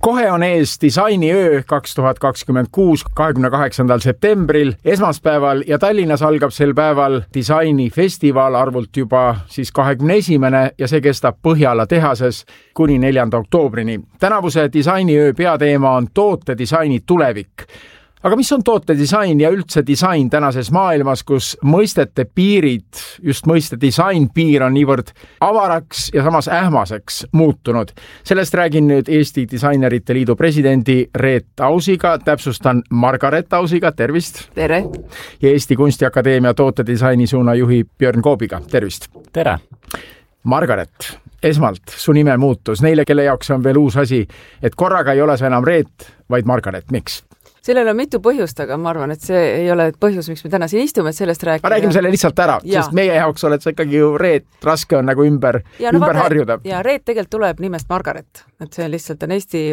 Kohe on ees disainiöö 2026, 28. septembril, esmaspäeval ja Tallinnas algab sel päeval disainifestival arvult juba siis 21. ja see kestab Põhjala tehases kuni 4. oktoobrini. Tänavuse disainiöö peateema on tootedisaini tulevik. Aga mis on tootedisain ja üldse disain tänases maailmas, kus mõistete piirid, just mõiste disain piir on niivõrd avaraks ja samas ähmaseks muutunud? Sellest räägin nüüd Eesti Disainerite Liidu presidendi Reet Ausiga, täpsustan Margaret Ausiga, tervist! Tere! Ja Eesti Kunstiakadeemia tootedisaini suuna juhi Björn Koobiga, tervist! Tere! Margaret, esmalt su nime muutus neile, kelle jaoks on veel uus asi, et korraga ei ole sa enam Reet, vaid Margaret, miks? Sellel on mitu põhjust, aga ma arvan, et see ei ole põhjus, miks me täna siin istume, et sellest rääkida. Räägime selle lihtsalt ära, sest meie jaoks oled sa ikkagi ju Reet, raske on nagu ümber harjuda. Ja Reet tegelikult tuleb nimest Margaret, et see lihtsalt on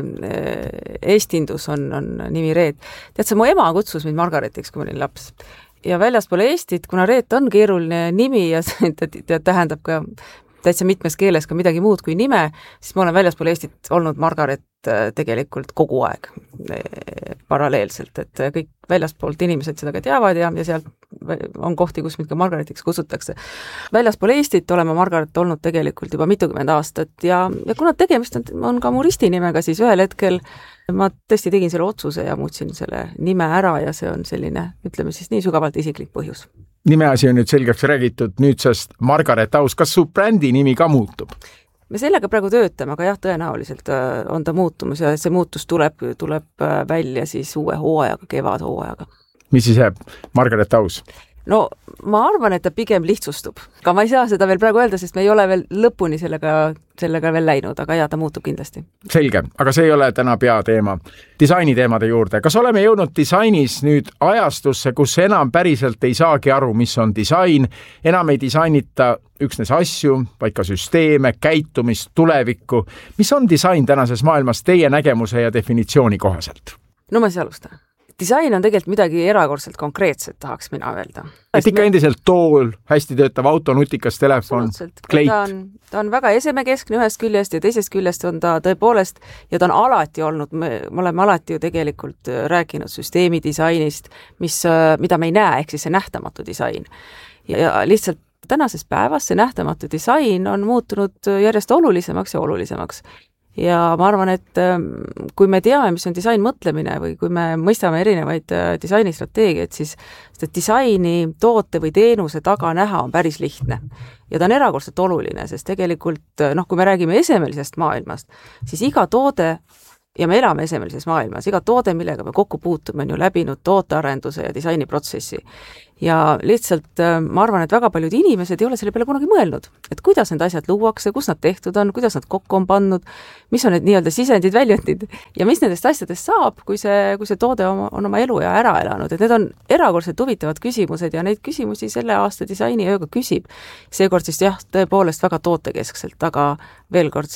eestindus on nimi Reet. Tead, see mu ema kutsus mind Margaretiks, kui ma olin laps. Ja väljaspool Eestit, kuna Reet on keeruline nimi ja see tähendab ka täitsa mitmes keeles ka midagi muud kui nime, siis ma olen väljaspool Eestit olnud Margaret tegelikult kogu aeg paralleelselt, et kõik väljaspoolt inimesed seda ka teavad ja sealt on kohti, kus mind ka Margaretiks kutsutakse. Väljaspool Eestit oleme Margaret olnud tegelikult juba mitukümmend aastat ja kuna tegemist on ka mu ristinimega, siis ühel hetkel ma tõesti tegin selle otsuse ja muutsin selle nime ära ja see on selline, ütleme siis nii sügavalt isiklik põhjus. Nimeasi on nüüd selgeks räägitud nüüdsest Margaret Aus. Kas su brändi nimi ka muutub? Me sellega praegu töötame, aga jah, tõenäoliselt on ta muutumus ja see muutus tuleb välja siis uue hooajaga, kevadhooajaga. Mis siis jääb Margaret Aus? No ma arvan, et ta pigem lihtsustub. Aga ma ei saa seda veel praegu öelda, sest me ei ole veel lõpuni sellega veel läinud, aga jah, ta muutub kindlasti. Selge, aga see ei ole täna peateema. Disainiteemade juurde. Kas oleme jõudnud disainis nüüd ajastusse, kus enam päriselt ei saagi aru, mis on disain? Enam ei disainita üksnes asju, vaid ka süsteeme, käitumist, tulevikku. Mis on disain tänases maailmas teie nägemuse ja definitsiooni kohaselt? No ma siis alustan. Disain on tegelikult midagi erakordselt konkreetset, tahaks mina öelda. Et ikka endiselt tool, hästi töötav auto, nutikas telefon, kleit. Ta on väga esemekeskne ühest küljest ja teisest küljest on ta tõepoolest ja ta on alati olnud, me oleme alati ju tegelikult rääkinud süsteemi disainist, mida me ei näe, ehk siis see nähtamatu disain. Ja lihtsalt tänases päevas see nähtamatu disain on muutunud järjest olulisemaks ja olulisemaks. Ja ma arvan, et kui me teame, mis on disainmõtlemine või kui me mõistame erinevaid disainistrateegiaid, siis disaini toote või teenuse taga näha on päris lihtne. Ja ta on erakordselt oluline, sest tegelikult, kui me räägime esemelisest maailmast, siis iga toode, ja me elame esemelises maailmas, iga toode, millega me kokku puutume, on ju läbinud tootearenduse ja disainiprotsessi. Ja lihtsalt ma arvan, et väga paljud inimesed ei ole selle peale kunagi mõelnud, et kuidas need asjad luuakse, kus nad tehtud on, kuidas nad kokku on pannud, mis on need nii-öelda sisendid, väljundid ja mis nendest asjadest saab, kui see toode on oma elu ja ära elanud. Et need on erakordselt huvitavad küsimused ja neid küsimusi selle aasta disainiööga küsib. Seekord siis jah, tõepoolest väga tootekeskselt, aga veel kord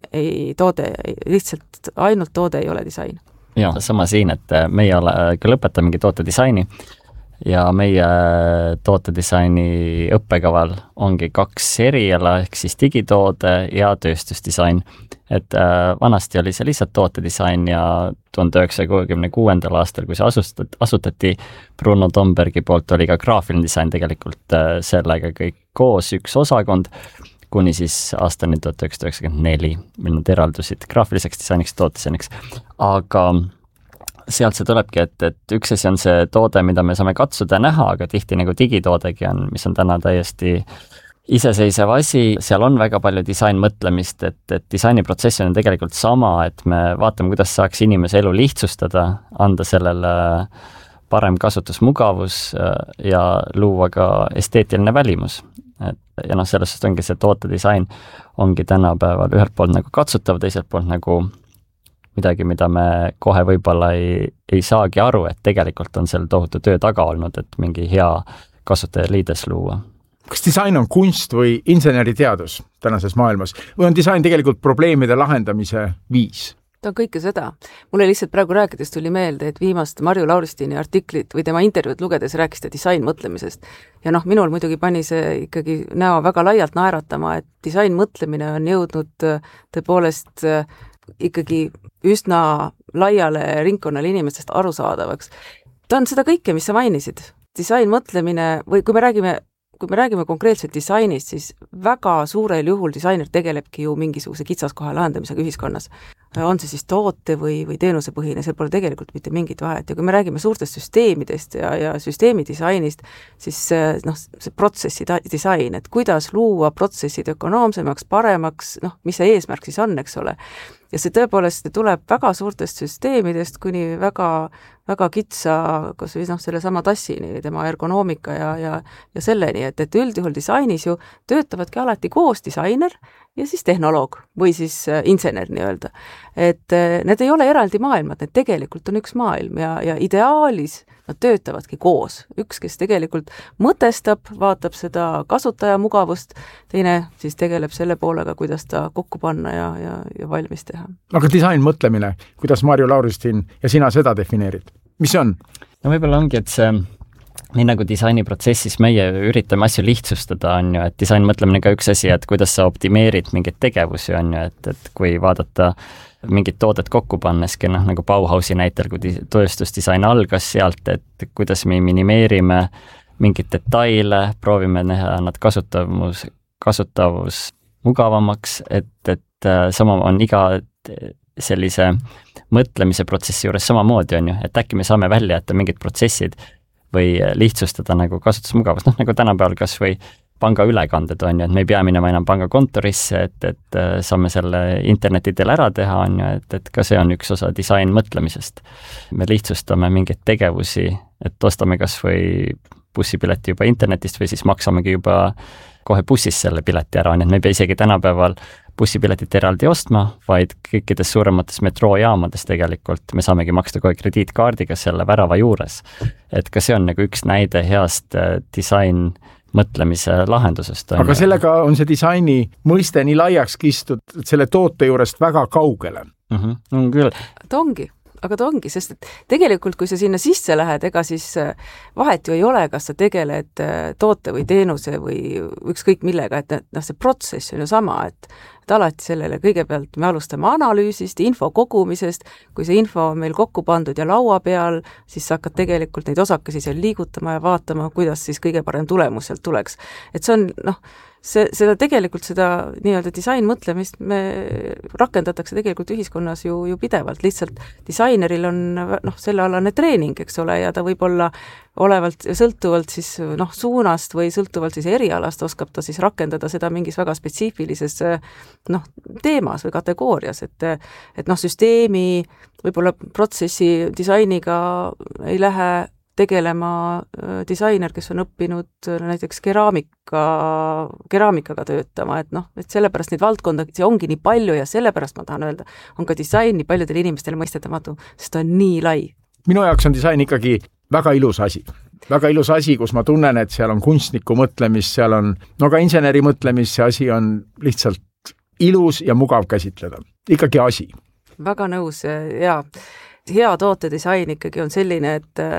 lihtsalt ainult toode ei ole disain. Ja, sama siin, et meie lõpetamegi tootedisaini ja meie tootedisaini õppekaval ongi 2 eriala, ehk siis digitoode ja tööstusdisain. Et vanasti oli see lihtsalt tootedisain ja 1966. aastal, kui see asutati Bruno Tombergi poolt, oli ka graafiline disain tegelikult sellega kõik koos üks osakond, kuni siis aastani 1994, mil nad eraldusid graafiliseks disainiks, tootedisainiks. Aga sealt see tulebki, et üks asi on see toode, mida me saame katsuda ja näha, aga tihti nagu digitoodegi on, mis on täna täiesti iseseisev asi, seal on väga palju disainmõtlemist, et disainiprotsess on tegelikult sama, et me vaatame, kuidas saaks inimese elu lihtsustada, anda sellele parem kasutusmugavus ja luua ka esteetiline välimus. Ja sellest ongi see tootedisain ongi tänapäeval ühelt poolt nagu katsutav, teiselt poolt nagu midagi, mida me kohe võib-olla ei saagi aru, et tegelikult on seal tohutu töö taga olnud, et mingi hea kasutajaliides luua. Kas disain on kunst või inseneriteadus tänases maailmas või on disain tegelikult probleemide lahendamise viis? Ta on kõike seda. Mulle lihtsalt praegu rääkides tuli meelde, et viimast Marju Lauristini artiklit või tema intervjuud lugedes rääkis ta disainmõtlemisest. Ja minul muidugi pani see ikkagi näo väga laialt naeratama, et disainmõtlemine on jõudnud tõepoolest ikkagi üsna laiale ringkonnale inimestest arusaadavaks. Ta on seda kõike, mis sa mainisid. Disain mõtlemine või kui me räägime konkreetselt disainist, siis väga suurel juhul disainer tegelebki ju mingisuguse kitsaskoha lahendamisega ühiskonnas. On see siis toote või teenusepõhine, seal pole tegelikult mitte mingit vahet. Ja kui me räägime suurtest süsteemidest ja süsteemi disainist, siis see protsessi disain, et kuidas luua protsessid ökonoomsemaks, paremaks, mis see eesmärk siis on, eks ole. Ja see tõepoolest tuleb väga suurtest süsteemidest kuni väga kitsa, kas või selle sama tassini, tema ergonoomika ja selleni, et üldjuhul disainis ju töötavadki alati koos disainer ja siis tehnoloog või siis insener nii-öelda. Et need ei ole eraldi maailmad, need tegelikult on üks maailm ja ideaalis nad töötavadki koos. Üks, kes tegelikult mõtestab, vaatab seda kasutaja mugavust, teine siis tegeleb selle poolega, kuidas ta kokku panna ja valmis teha. Aga disain mõtlemine, kuidas Marju Lauristin ja sina seda defineerid? Mis see on? No võib-olla ongi, et see nii nagu disainiprotsessis meie üritame asju lihtsustada, on ju, et disain mõtlemine ka üks asi, et kuidas sa optimeerid mingeid tegevusi, on ju, et kui vaadata mingid toodet kokku panneski, nagu Bauhausi näitel, kui tööstusdisain algas sealt, et kuidas me minimeerime mingeid detaile, proovime näha nad kasutavus mugavamaks, et sama on iga sellise mõtlemise protsessi juures samamoodi, on ju, et äkki me saame välja jätta mingid protsessid või lihtsustada nagu kasutusmugavust, nagu tänapäeval kas või panga ülekanded on ju, et me ei pea minema enam panga kontorisse, et saame selle internetidel ära teha, on ju, et ka see on üks osa disain mõtlemisest. Me lihtsustame mingeid tegevusi, et ostame kas või bussipileti juba internetist või siis maksamegi juba kohe bussis selle pileti ära, on, et me ei pea isegi tänapäeval bussipiletit eraldi ostma, vaid kõikides suuremates metroojaamades tegelikult me saamegi maksta kohe krediitkaardiga selle värava juures. Et ka see on nagu üks näide heast disain mõtlemise lahendusest. Aga sellega on see disaini mõiste nii laiaks kistud, et selle toote juurest väga kaugele. On küll. Aga ta ongi, sest et tegelikult, kui sa sinna sisse lähed, ega siis vahet ju ei ole, kas sa tegeled toote või teenuse või ükskõik millega, et see protsess on ju sama, et alati sellele kõigepealt me alustame analüüsist, info kogumisest, kui see info on meil kokku pandud ja laua peal, siis sa hakkad tegelikult neid osakesi seal liigutama ja vaatama, kuidas siis kõige parem tulemus sealt tuleks. Et see on, seda nii-öelda disain mõtlemist me rakendatakse tegelikult ühiskonnas ju pidevalt, lihtsalt disaineril on sellealane treening, eks ole, ja ta võib olla sõltuvalt siis suunast või sõltuvalt siis erialast oskab ta siis rakendada seda mingis väga spetsiifilises teemas või kategoorias, et süsteemi võib-olla protsessi disainiga ei lähe tegelema disainer, kes on õppinud näiteks keraamikaga töötama, et sellepärast neid valdkonda, see ongi nii palju ja sellepärast ma tahan öelda, on ka disain nii paljudele inimestele mõistetamatu, sest ta on nii lai. Minu jaoks on disain ikkagi väga ilus asi. Väga ilus asi, kus ma tunnen, et seal on kunstniku mõtlemist, seal on ka inseneri mõtlemist, see asi on lihtsalt ilus ja mugav käsitleda. Ikkagi asi. Väga nõus, jaa. Hea tootedisain ikkagi on selline,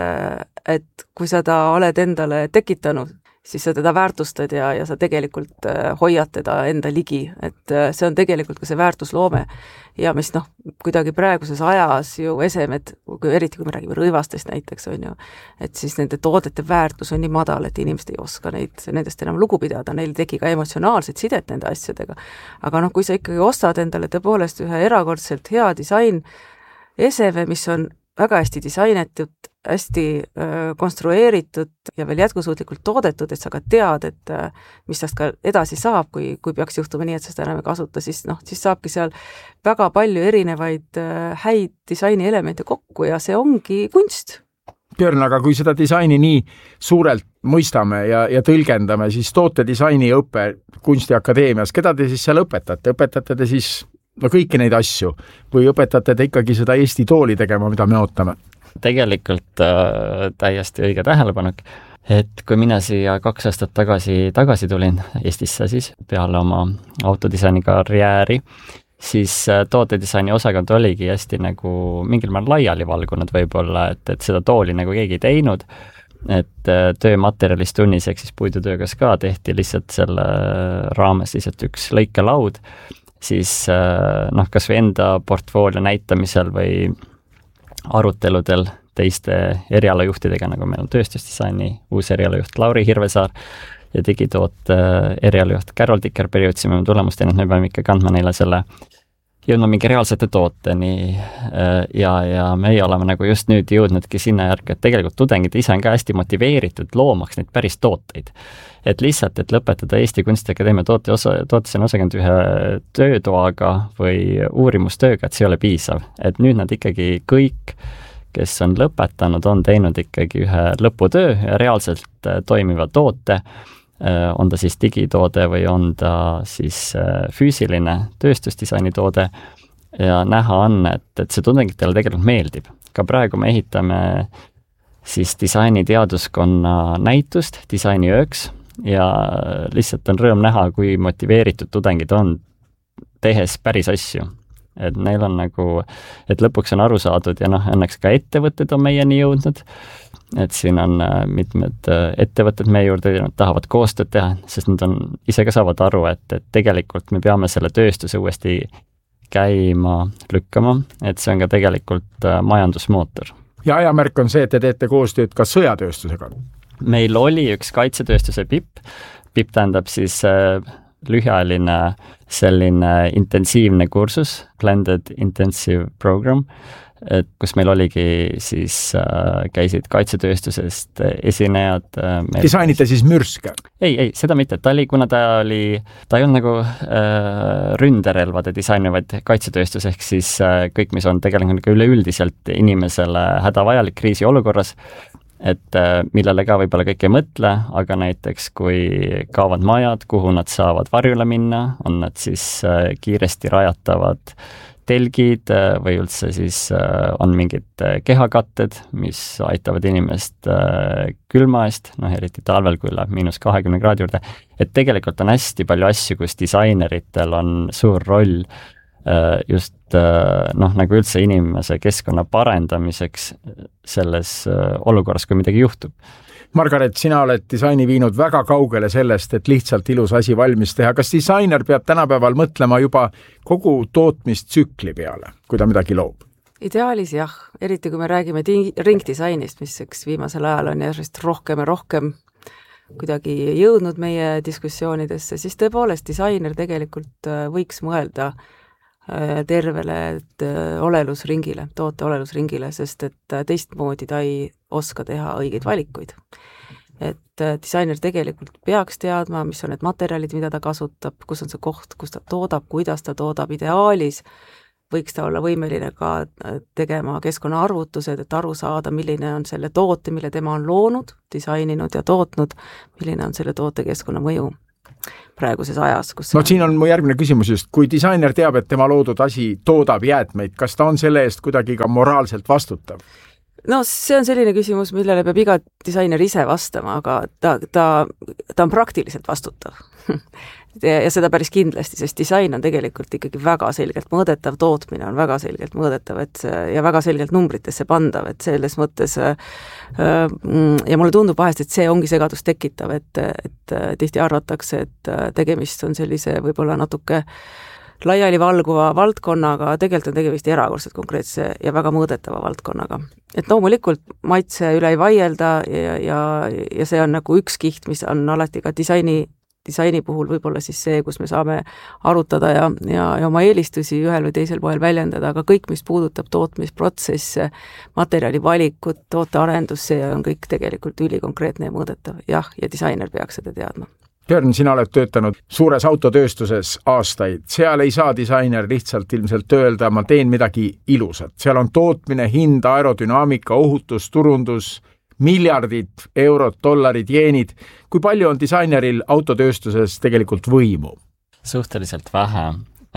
et kui sa ta oled endale tekitanud, siis sa teda väärtustad ja sa tegelikult hoiad teda enda ligi, et see on tegelikult ka see väärtusloome ja mis kuidagi praeguses ajas ju esemed, eriti kui me räägime rõivastest näiteks, on ju, et siis nende toodete väärtus on nii madal, et inimesed ei oska nendest enam lugu pidada, neil tegi ka emotsionaalset sidet nende asjadega. Aga kui sa ikkagi ostad endale tõepoolest ühe erakordselt hea disain eseme, mis on väga hästi disainetud, hästi konstrueeritud ja veel jätkusuutlikult toodetud, et sa ka tead, et mis tast ka edasi saab, kui peaks juhtuma nii, et sa seda enam ei kasuta, siis saabki seal väga palju erinevaid häid disaini elemente kokku ja see ongi kunst. Björn, aga kui seda disaini nii suurelt mõistame ja tõlgendame, siis tootedisaini õpe Kunstiakadeemias, keda te siis seal õpetate? Õpetate te siis kõiki neid asju või õpetate te ikkagi seda Eesti tooli tegema, mida me ootame? Tegelikult täiesti õige tähelepanek, et kui mina siia 2 aastat tagasi tulin Eestisse siis peale oma autodisaini karjääri, siis tootedisaini osakond oligi hästi nagu mingil maal laiali valgunud võib-olla, et seda tooli nagu keegi ei teinud, et töömaterjalist tunnis ehk siis puidutöögas ka tehti lihtsalt selle raames lihtsalt üks lõikelaud siis kas või enda portfoolio näitamisel või aruteludel teiste erialajuhtidega, nagu meil on tööstusdisaini uus erialajuht Lauri Hirvesaar ja digitoote erialajuht Carol Dickerberg, jõudsime tulemusteni, et me peame ikka kandma neile jõudma mingi reaalsete tooteni ja meie oleme nagu just nüüd jõudnudki sinna järgi, et tegelikult tudengid ise on ka hästi motiveeritud loomaks neid päris tooteid. Et lihtsalt, et lõpetada Eesti Kunstiakadeemia tootesena osakond ühe töötoaga või uurimustööga, et see ei ole piisav. Et nüüd nad ikkagi kõik, kes on lõpetanud, on teinud ikkagi ühe lõputöö ja reaalselt toimiva toote, on ta siis digitoode või on ta siis füüsiline tööstusdisaini toode ja näha on, et see tudengitele tegelikult meeldib. Ka praegu me ehitame siis disainiteaduskonna näitust disainiööks ja lihtsalt on rõõm näha, kui motiveeritud tudengid on tehes päris asju. Et neil on nagu, et lõpuks on aru saadud ja õnneks ka ettevõtted on meieni jõudnud, et siin on mitmed ettevõtted meie juurde, nad tahavad koostööd teha, sest nad on ise ka saavad aru, et tegelikult me peame selle tööstuse uuesti käima lükkama, et see on ka tegelikult majandusmootor. Ja ajamärk on see, et te teete koostööd ka sõjatööstusega. Meil oli üks kaitsetööstuse PIP tähendab siis lühiajaline selline intensiivne kursus, Blended Intensive Program, et kus meil oligi siis käisid kaitsetööstusest esinejad. Disainite siis mürske? Ei, seda mitte, ta oli, kuna ta ei olnud nagu ründerelvade disaini, vaid kaitsetööstus, ehk siis kõik, mis on tegelikult üleüldiselt inimesele hädavajalik kriisiolukorras, et millele ka võib-olla kõik ei mõtle, aga näiteks kui kaovad majad, kuhu nad saavad varjule minna, on nad siis kiiresti rajatavad telgid või üldse siis on mingid kehakatted, mis aitavad inimest külma eest, eriti talvel, kui läheb -20 kraadi juurde, et tegelikult on hästi palju asju, kus disaineritel on suur roll just nagu üldse inimese keskkonna parendamiseks selles olukorras, kui midagi juhtub. Margaret, sina oled disaini viinud väga kaugele sellest, et lihtsalt ilus asi valmis teha. Kas disainer peab tänapäeval mõtlema juba kogu tootmistsükli peale, kui ta midagi loob? Ideaalis jah, eriti kui me räägime ringdisainist, mis viimasel ajal on järjest rohkem ja rohkem kuidagi jõudnud meie diskussioonidesse, siis tõepoolest disainer tegelikult võiks mõelda tervele olelusringile, toote olelusringile, sest et teistmoodi ta ei oska teha õigeid valikuid. Et disainer tegelikult peaks teadma, mis on need materjalid, mida ta kasutab, kus on see koht, kus ta toodab, kuidas ta toodab, ideaalis võiks ta olla võimeline ka tegema keskkonnaarvutused, et aru saada, milline on selle toote, mille tema on loonud, disaininud ja tootnud, milline on selle toote keskkonnamõju praeguses ajas. Siin on mu järgmine küsimus just, kui disainer teab, et tema loodud asi toodab jäätmeid, kas ta on selle eest kuidagi ka moraalselt vastutav? See on selline küsimus, millele peab iga disainer ise vastama, aga ta on praktiliselt vastutav. ja seda päris kindlasti, sest disain on tegelikult ikkagi väga selgelt mõõdetav, tootmine on väga selgelt mõõdetav ja väga selgelt numbritesse pandav, et selles mõttes ja mulle tundub vahest, et see ongi segadust tekitav, et tihti arvatakse, et tegemist on sellise võib-olla natuke laiali valguva valdkonnaga, tegelikult on tegemist erakordselt konkreetse ja väga mõõdetava valdkonnaga. Et loomulikult maitse üle ei vaielda ja see on nagu üks kiht, mis on alati ka disaini puhul võib-olla siis see, kus me saame arutada ja oma eelistusi ühel või teisel poel väljendada, aga kõik, mis puudutab tootmisprotsesse, materjali valikut, tootearendus, see on kõik tegelikult ülikonkreetne ja mõõdetav. Jah, ja disainer peaks seda teadma. Björn, sina oled töötanud suures autotööstuses aastaid. Seal ei saa disainer lihtsalt ilmselt öelda, ma teen midagi ilusat. Seal on tootmine, hind, aerodünaamika, ohutus, turundus, miljardid eurot, dollarid, jeenid. Kui palju on disaineril autotööstuses tegelikult võimu? Suhteliselt vähe,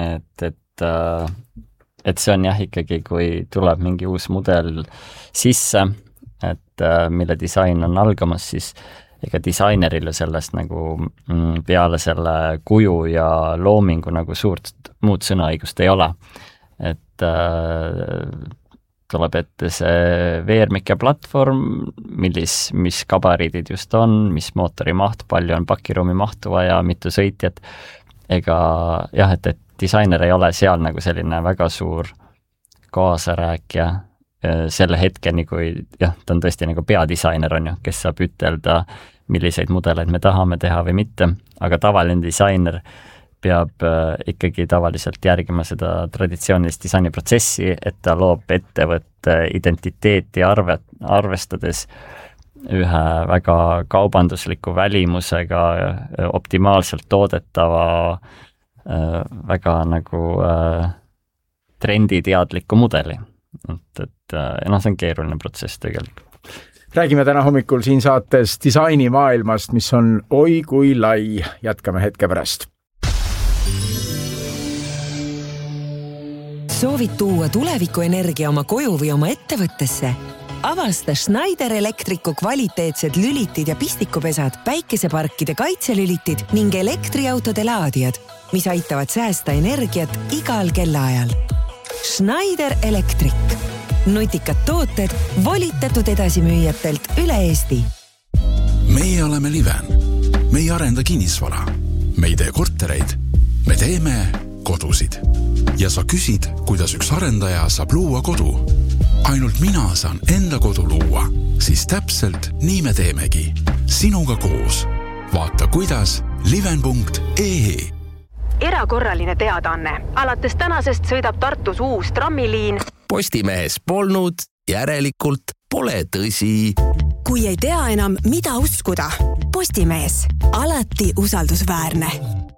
et see on jah ikkagi, kui tuleb mingi uus mudel sisse, et mille disain on algamas, siis ega disaineril sellest nagu peale selle kuju ja loomingu nagu suurt muud sõnaõigust ei ole. Et tuleb ette see veermike platvorm, mis gabariidid just on, mis mootori maht, palju on pakiruumi mahtu vaja, mitu sõitjat. Ega jah, et disainer ei ole seal nagu selline väga suur kaasarääkija selle hetkeni, kui jah, ta on tõesti nagu peadisainer on ju, kes saab ütelda, milliseid mudeleid me tahame teha või mitte, aga tavaline disainer peab ikkagi tavaliselt järgima seda traditsioonilist disainiprotsessi, et ta loob ettevõtte identiteeti arvestades ühe väga kaubandusliku välimusega, optimaalselt toodetava, väga nagu trenditeadliku mudeli. Et see on keeruline protsess tegelikult. Räägime täna hommikul siin saates disainimaailmast, mis on oi kui lai. Jätkame hetke pärast. Soovid tuua tulevikuenergia oma koju või oma ettevõttesse? Avasta Schneider Electricu kvaliteetsed lülitid ja pistikupesad, päikeseparkide kaitselülitid ning elektriautode laadijad, mis aitavad säästa energiat igal kellaajal. Schneider Electric. Nutikad tooted volitatud edasimüüjatelt üle Eesti. Meie oleme Liven. Me ei arenda kinnisvara. Me ei tee kortereid. Me teeme kodusid. Ja sa küsid, kuidas üks arendaja saab luua kodu. Ainult mina saan enda kodu luua. Siis täpselt nii me teemegi. Sinuga koos. Vaata kuidas liven.ee. Erakorraline teadaanne. Alates tänasest sõidab Tartus uus trammiliin. Postimehes polnud, järelikult pole tõsi. Kui ei tea enam, mida uskuda, Postimees. Alati usaldusväärne.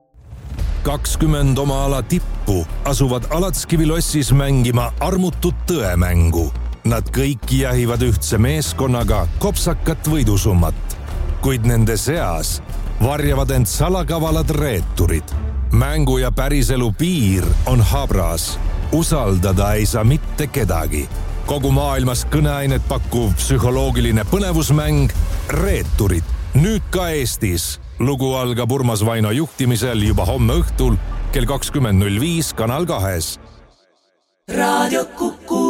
20 oma ala tippu asuvad Alatskivilossis mängima armutut tõemängu. Nad kõik jahivad ühtse meeskonnaga kopsakat võidusummat. Kuid nende seas varjavad end salakavalad reeturid. Mängu ja päriselu piir on habras. Usaldada ei saa mitte kedagi. Kogu maailmas kõneainet pakkuv psühholoogiline põnevusmäng Reeturid. Nüüd ka Eestis. Lugu algab Urmas Vaino juhtimisel juba homme õhtul kell 20.05 Kanal 2. Raadio Kuku.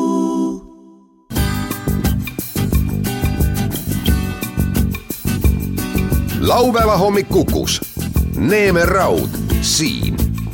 Laupäeva hommik Kukus. Neemer Raud siin.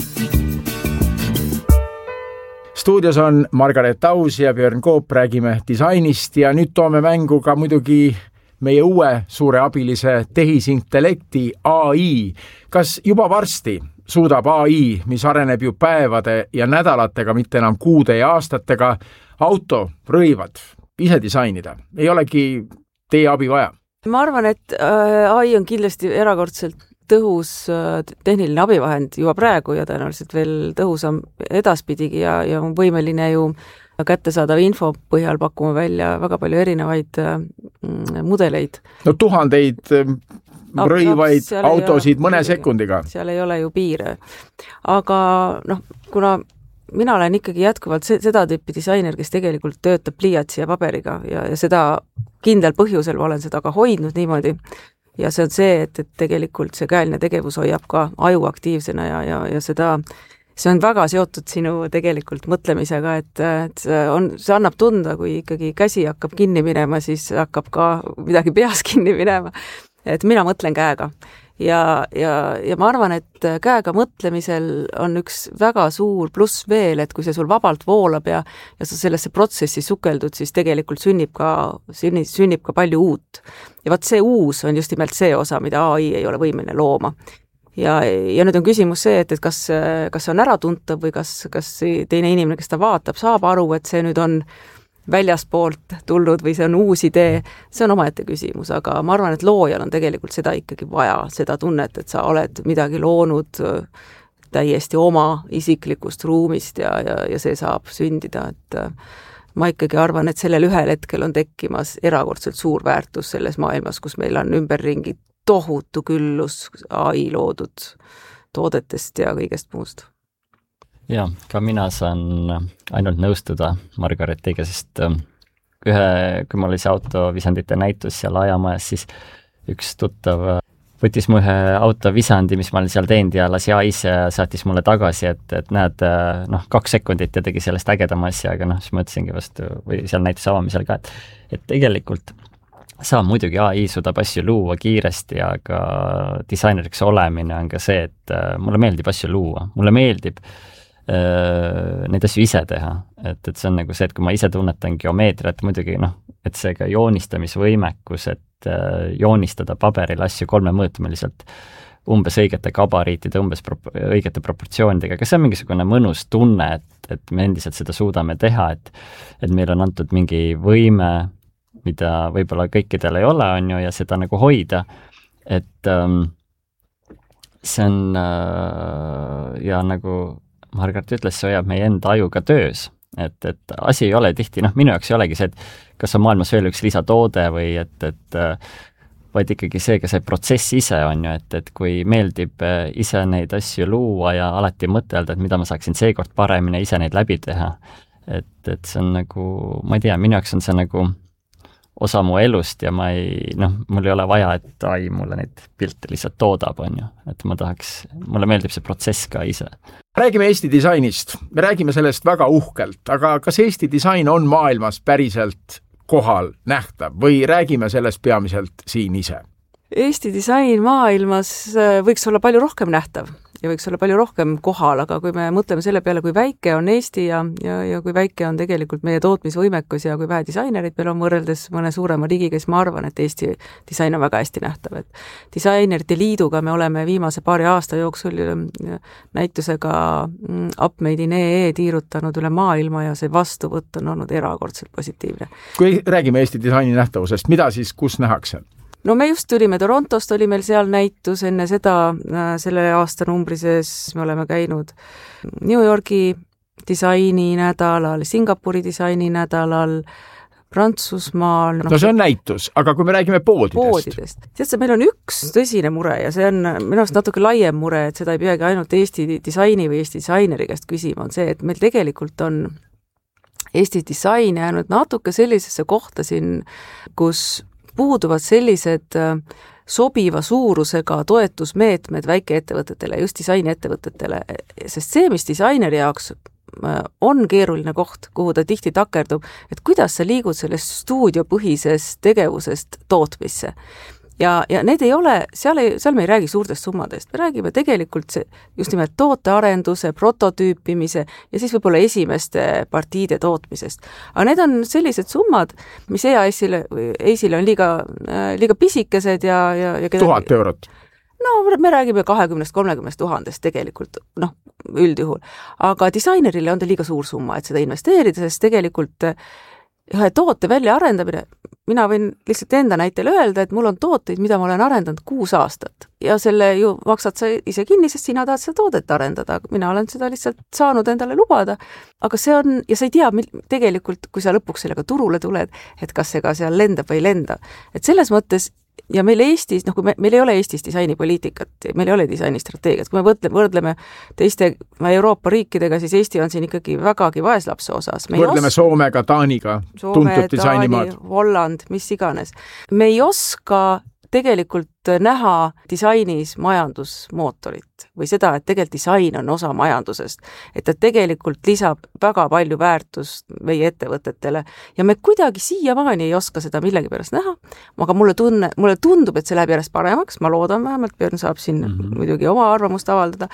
Stuudios on Margaret Aus ja Björn Koop, räägime disainist ja nüüd toome mängu ka muidugi meie uue suure abilise tehisintellekti AI. Kas juba varsti suudab AI, mis areneb ju päevade ja nädalatega, mitte enam kuude ja aastatega, auto, rõivad ise disainida? Ei olegi teie abi vaja? Ma arvan, et AI on kindlasti erakordselt tõhus tehniline abivahend juba praegu ja tõenäoliselt veel tõhusam edaspidigi ja on võimeline ju kättesaadav info põhjal pakkuma välja väga palju erinevaid mudeleid. No tuhandeid rõivaid autosid mõne sekundiga. Seal ei ole ju piire. Aga kuna mina olen ikkagi jätkuvalt seda tüüpi disainer, kes tegelikult töötab pliiatsi ja paberiga ja seda kindel põhjusel ma olen seda ka hoidnud niimoodi. Ja see on see, et tegelikult see käeline tegevus hoiab ka aju aktiivsena ja see on väga seotud sinu tegelikult mõtlemisega, et see annab tunda, kui ikkagi käsi hakkab kinni minema, siis hakkab ka midagi peas kinni minema. Et mina mõtlen käega. Ja ma arvan, et käega mõtlemisel on üks väga suur pluss veel, et kui see sul vabalt voolab ja sa sellesse protsessi sukeldud, siis tegelikult sünnib ka palju uut. Ja vaat see uus on just nimelt see osa, mida AI ei ole võimeline looma. Ja nüüd on küsimus see, et kas see on äratuntav või kas teine inimene, kes ta vaatab, saab aru, et see nüüd on väljaspoolt tulnud või see on uus idee, see on omaette küsimus, aga ma arvan, et loojal on tegelikult seda ikkagi vaja, seda tunnet, et sa oled midagi loonud täiesti oma isiklikust ruumist ja see saab sündida, et ma ikkagi arvan, et sellel ühel hetkel on tekkimas erakordselt suur väärtus selles maailmas, kus meil on ümberringi tohutu küllus AI loodud toodetest ja kõigest muust. Ja, ka mina saan ainult nõustuda Margaretiga, sest kui mul oli see autovisandite näitus seal ajamajas, siis üks tuttav võttis mu ühe autovisandi, mis ma olin seal teinud ja lasi AI-sse ja saatis mulle tagasi, et näed, 2 sekundit ja tegi sellest ägedama asja, aga siis mõtlesingi vastu või seal näituse avamisel ka, et tegelikult saab muidugi AI suudab asju luua kiiresti, aga disaineriks olemine on ka see, et mulle meeldib asju luua, mulle meeldib neid asju ise teha, et see on nagu see, et kui ma ise tunnetan geomeetriat, muidugi et see ka joonistamisvõimekus, et joonistada paberil asju 3-mõõtmeliselt umbes õigete gabariitide, umbes õigete proportsioonidega, aga see on mingisugune mõnus tunne, et me endiselt seda suudame teha, et meil on antud mingi võime, mida võib-olla kõikidel ei ole, on ju, ja seda nagu hoida, et see on ja nagu Margaret ütles, see hoiab meie enda ajuga töös, et asi ei ole tihti, minu jaoks ei olegi see, et kas on maailmas veel üks lisatoode või et vaid ikkagi see, ka see protsess ise on ju, et kui meeldib ise neid asju luua ja alati mõtelda, et mida ma saaksin seekord paremini ise neid läbi teha, et see on nagu, ma ei tea, minu jaoks on see nagu osa mu elust ja ma ei, mul ei ole vaja, et ai, mulle neid pilte lihtsalt toodab, on ju, et mulle meeldib see protsess ka ise. Räägime Eesti disainist, me räägime sellest väga uhkelt, aga kas Eesti disain on maailmas päriselt kohal nähtav või räägime sellest peamiselt siin ise? Eesti disain maailmas võiks olla palju rohkem nähtav ja võiks olla palju rohkem kohal, aga kui me mõtleme selle peale, kui väike on Eesti ja kui väike on tegelikult meie tootmisvõimekus ja kui vähe disainerid meil on võrreldes mõne suurema riigiga, siis ma arvan, et Eesti disain on väga hästi nähtav. Et disainerite liiduga me oleme viimase paari aasta jooksul näitusega Upmade.ee tiirutanud üle maailma ja see vastuvõtt on olnud erakordselt positiivne. Kui räägime Eesti disaini nähtavusest, mida siis kus nähakse? No me just tulime Torontost, oli meil seal näitus enne seda, selle aasta numbri sees me oleme käinud New Yorgi disaininädalal, Singapuri disaininädalal, Prantsusmaal. No see on näitus, aga kui me räägime poodidest. Tead, meil on üks tõsine mure ja see on minu arust natuke laiem mure, et seda ei peagi ainult Eesti disaini või Eesti disaineri käest küsima, on see, et meil tegelikult on Eesti disain jäänud natuke sellisesse kohta siin, kus puuduvad sellised sobiva suurusega toetusmeetmed väikeettevõtetele, just disainiettevõtetele, sest see, mis disaineri jaoks on keeruline koht, kuhu ta tihti takerdub, et kuidas sa liigud sellest stuudiopõhisest tegevusest tootmisse. Ja need ei ole, seal me ei räägi suurtest summadest, me räägime tegelikult just nimelt tootearenduse, prototüüpimise ja siis võib-olla esimeste partiide tootmisest. Aga need on sellised summad, mis EAS-ile on liiga pisikesed ja 1000 eurot. No me räägime 20-30 000 tegelikult, üldjuhul. Aga disainerile on ta liiga suur summa, et seda investeerida, sest tegelikult ühe toote välja arendamine, mina võin lihtsalt enda näitel öelda, et mul on tooteid, mida ma olen arendanud 6 aastat ja selle ju maksad sa ise kinni, sest sina tahad seda toodet arendada, mina olen seda lihtsalt saanud endale lubada, aga see on, ja sa ei tea tegelikult, kui sa lõpuks sellega turule tuled, et kas see ka seal lendab või ei lenda, et selles mõttes ja meil Eestis, kui meil ei ole Eestis disainipoliitikat, meil ei ole disainistrateegiat, kui me võrdleme teiste Euroopa riikidega, siis Eesti on siin ikkagi vägagi vaeslapse osas. Võrdleme Soomega, Taaniga, tuntud disainimaad. Taani, Holland, mis iganes. Me ei oska tegelikult näha disainis majandusmootorit või seda, et tegelikult disain on osa majandusest, et ta tegelikult lisab väga palju väärtust meie ettevõtetele ja me kuidagi siiamaani ei oska seda millegipärast näha, aga mulle tundub, et see läheb järjest paremaks, ma loodan vähemalt, Björn saab siin muidugi oma arvamust avaldada,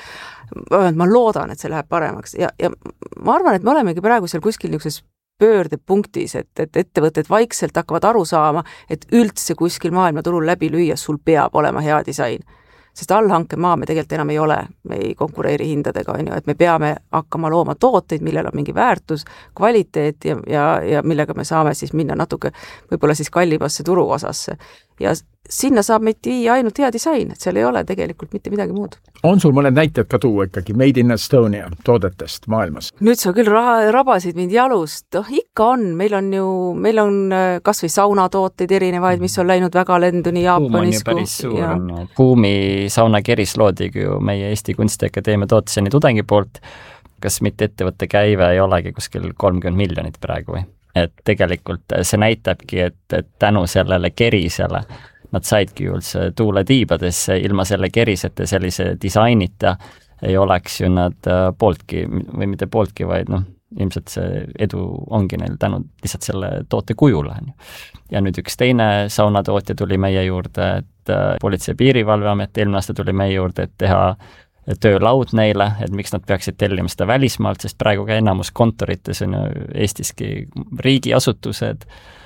ma loodan, et see läheb paremaks ja ma arvan, et me olemegi praegu seal kuskil niisuguses pöördepunktis, et ettevõtted vaikselt hakkavad aru saama, et üldse kuskil maailmaturul läbi lüüa sul peab olema hea disain. Sest allhankemaa me tegelikult enam ei ole, me ei konkureeri hindadega, et me peame hakkama looma tooteid, millel on mingi väärtus, kvaliteet ja millega me saame siis minna natuke võib-olla siis kallimasse turuosasse. Ja sinna saab meid viia ainult hea disain, et seal ei ole tegelikult mitte midagi muud. On sul mõned näited ka tuua ikkagi Made in Estonia toodetest maailmas? Nüüd sa küll rabasid mind jalust, ikka on, meil on kas või saunatooteid erinevaid, mis on läinud väga lenduni Jaapanis. Kuum on ju päris suur, on ju. Kuumi saunakeris loodigi ju meie Eesti Kunstiakadeemia tooteseni tudengi poolt, kas mitte ettevõtte käive ei olegi kuskil 30 miljonit praegu või? Et tegelikult see näitabki, et tänu sellele kerisele nad saidki üldse tuule tiibadesse, ilma selle kerisete sellise disainita ei oleks ju nad pooltki, või mitte pooltki, vaid ilmselt see edu ongi neil tänu lihtsalt selle toote kujule. Ja nüüd üks teine saunatootja tuli meie juurde, et Politsei- ja Piirivalveamet eelmine aasta tuli meie juurde, et teha töölaud neile, et miks nad peaksid tellima seda välismaalt, sest praegu ka enamus kontorites on ju Eestiski riigiasutused,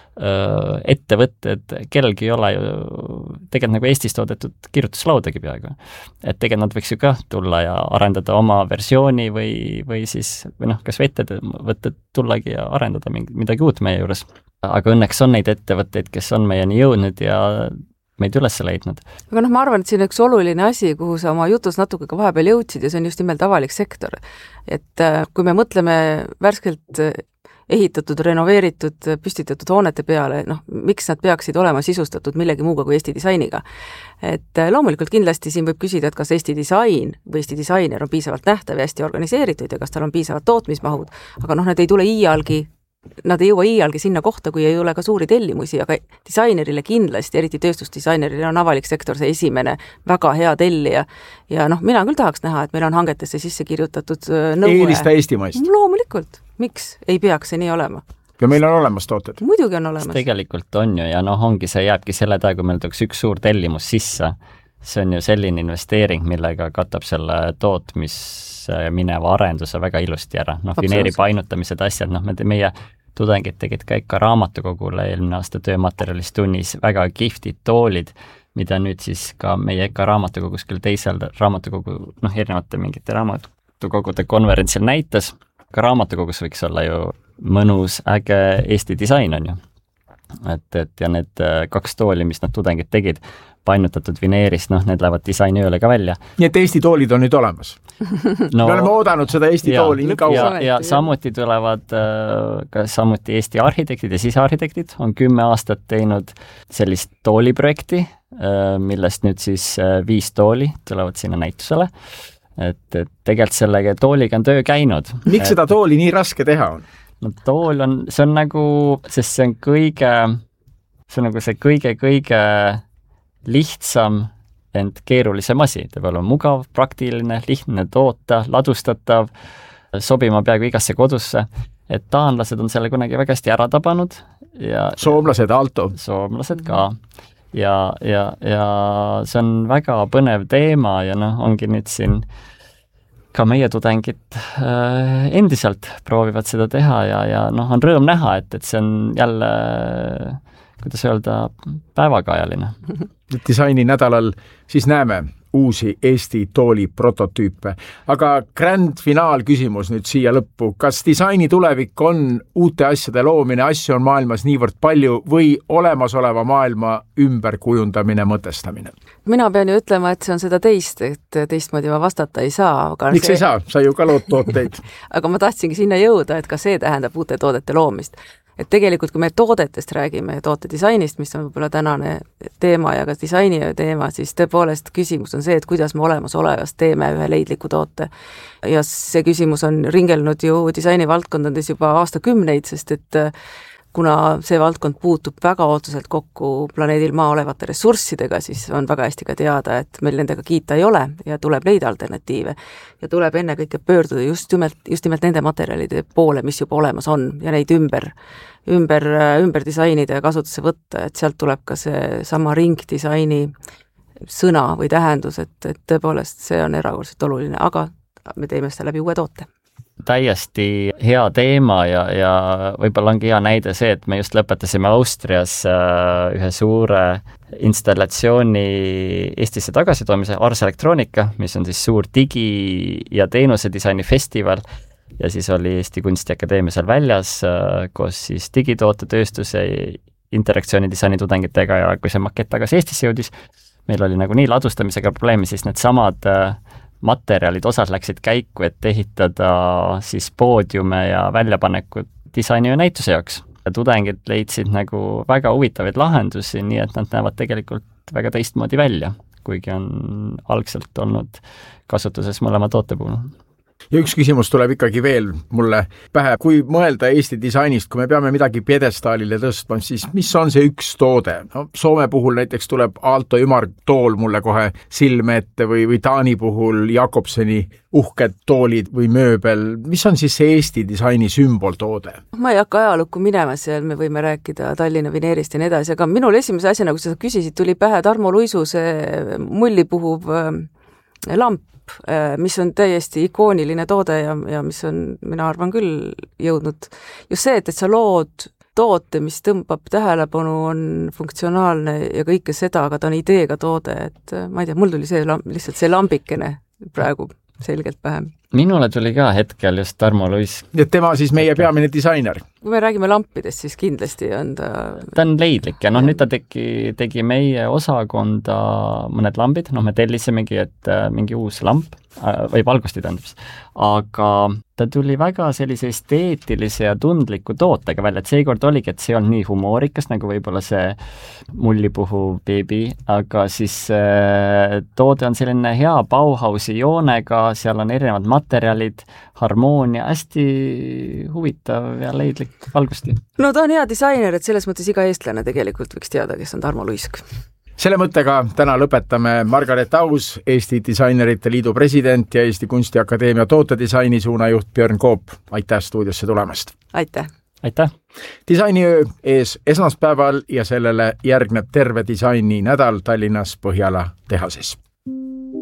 ettevõtted, kellelgi ei ole ju tegelikult nagu Eestis toodetud kirjutuslaudagi peaaegu. Et tegelikult nad võiks ju ka tulla ja arendada oma versiooni või siis, kas ettevõtted tullagi ja arendada midagi uut meie juures. Aga õnneks on neid ettevõtteid, kes on meieni jõudnud ja meid üles leidnud. Aga ma arvan, et siin üks oluline asi, kuhu sa oma jutus natuke ka vahepeal jõudsid ja see on just nimelt avalik sektor. Et kui me mõtleme värskelt ehitatud, renoveeritud, püstitatud hoonete peale, miks nad peaksid olema sisustatud millegi muuga kui Eesti disainiga. Et loomulikult kindlasti siin võib küsida, et kas Eesti disain või Eesti disainer on piisavalt nähtav ja hästi organiseeritud ja kas tal on piisavad tootmismahud, aga nad ei tule nad ei jõua iialgi sinna kohta, kui ei ole ka suuri tellimusi, aga disainerile kindlasti, eriti tööstusdisainerile on avalik sektor see esimene väga hea tellija. Ja mina küll tahaks näha, et meil on hangetesse sisse kirjutatud nõue. Eelista eestimaist. Loomulikult. Miks ei peaks see nii olema? Ja meil on olemas tooted. Muidugi on olemas. Tegelikult on ju ja ongi see jääbki selle taga, kui meil tuleks üks suur tellimus sisse. See on ju selline investeering, millega katab selle tootmisse mineva arenduse väga ilusti ära. Vineeri painutamised asjad, meie tudengid tegid ka ikka raamatukogule eelmine aasta töömaterialist tunnis väga kihvtid toolid, mida nüüd siis ka meie ikka raamatukogus küll teisel raamatukogu, erinevate mingite raamatukogude konverentsil näitas. Ka raamatukogus võiks olla ju mõnus, äge Eesti disain on ju. Et ja need 2 tooli, mis nad tudengid tegid, painutatud vineerist, need lähevad disainiööle ka välja. Nii et Eesti toolid on nüüd olemas. Me oleme oodanud seda Eesti tooli nii kaua. Ja samuti tulevad ka samuti Eesti arhitektid ja sisearhitektid on 10 aastat teinud sellist tooliprojekti, millest nüüd siis 5 tooli tulevad sinna näitusele. Et tegelikult sellega tooliga on töö käinud. Miks seda tooli nii raske teha on? Tool on, see on nagu, sest see on kõige lihtsam, ent keerulisem asi. Ta peab olema mugav, praktiline, lihtne toota, ladustatav, sobima peaaegu igasse kodusse. Et taanlased on selle kunagi väga hästi ära tabanud. Ja soomlased, Aalto. Soomlased ka. Ja see on väga põnev teema ja ongi nüüd siin ka meie tudengid endiselt proovivad seda teha ja on rõõm näha, et see on jälle, kuidas öelda, päevakajaline. Disaini nädalal siis näeme uusi Eesti tooli prototüüpe. Aga grand finaal küsimus nüüd siia lõppu. Kas disaini tulevik on uute asjade loomine, asju on maailmas niivõrd palju või olemasoleva maailma ümberkujundamine, mõtestamine? Mina pean ju ütlema, et see on seda teist, et teistmoodi ma vastata ei saa. Aga miks ei saa? Sa ju ka lood tooteid. Aga ma tahtsingi sinna jõuda, et ka see tähendab uute toodete loomist. Et tegelikult, kui me toodetest räägime, tootedisainist, mis on võib-olla tänane teema ja ka disaini teema, siis tõepoolest küsimus on see, et kuidas me olemasolevast teeme ühe leidliku toote. Ja see küsimus on ringelnud ju disaini valdkondades juba aastakümneid, sest et kuna see valdkond puutub väga otseselt kokku planeedil maa olevate ressurssidega, siis on väga hästi ka teada, et meil nendega kiita ei ole ja tuleb leida alternatiive. Ja tuleb enne kõike pöörduda just nimelt nende materjalide poole, mis juba olemas on ja neid ümber disainida ja kasutusse võtta, et sealt tuleb ka see sama ringdisaini sõna või tähendus, et tõepoolest see on erakordselt oluline, aga me teeme seda läbi uue toote. Täiesti hea teema ja võib-olla ongi hea näide see, et me just lõpetasime Austrias ühe suure installatsiooni Eestisse tagasitoomise Ars Electronica, mis on siis suur digi- ja teenusedisaini festival ja siis oli Eesti Kunstiakadeemia seal väljas koos siis digitootetööstuse interaktsioonidisaini tudengitega ja kui see makett tagasi Eestisse jõudis, meil oli nagu nii ladustamisega probleemi, siis need samad materjalid osad läksid käiku, et ehitada siis poodiume ja väljapanekud disaini ja näituse jaoks. Ja tudengid leidsid nagu väga huvitavaid lahendusi, nii et nad näevad tegelikult väga teistmoodi välja, kuigi on algselt olnud kasutuses mõlema toote puhul. Ja üks küsimus tuleb ikkagi veel mulle pähe. Kui mõelda Eesti disainist, kui me peame midagi pjedestaalile tõstma, siis mis on see üks toode? No, Soome puhul näiteks tuleb Aalto ümartool mulle kohe silme ette või Taani puhul Jakobseni uhked toolid või mööbel. Mis on siis see Eesti disaini sümboltoode? Ma ei hakka ajalukku minema seal, me võime rääkida Tallinna Vineerist ja nii edasi, aga minul esimese asja, nagu sa küsisid, tuli pähe Tarmo Luisu see mulli puhuv lamp, mis on täiesti ikooniline toode ja mis on, mina arvan küll, jõudnud just see, et sa lood toote, mis tõmbab tähelepanu, on funktsionaalne ja kõike seda, aga ta on ideega toode, et ma ei tea, mul tuli see lihtsalt see lambikene praegu selgelt pähe. Minule tuli ka hetkel just Tarmo Luis. Ja tema siis meie peamine disainer. Kui me räägime lampidest, siis kindlasti on ta... Ta on leidlik ja nüüd ta tegi meie osakonda mõned lambid, me tellisemegi, et mingi uus lamp, või valgusti tähendab. Aga ta tuli väga sellise esteetilise ja tundliku tootega välja, et seekord oligi, et see on nii humoorikas, nagu võib-olla see mullipuhu beebi, aga siis toode on selline hea Bauhausi joonega, seal on erinevad materjalid, harmoonia, hästi huvitav ja leidlik valgusti. No ta on hea disainer, et selles mõttes iga eestlane tegelikult võiks teada, kes on Tarmo Luisk. Selle mõttega täna lõpetame Margaret Aus, Eesti Disainerite Liidu president ja Eesti Kunstiakadeemia tootedisaini suunajuht Björn Koop. Aitäh stuudiosse tulemast! Aitäh! Aitäh! Disainiöö ees esmaspäeval ja sellele järgneb terve disaini nädal Tallinnas Põhjala tehases.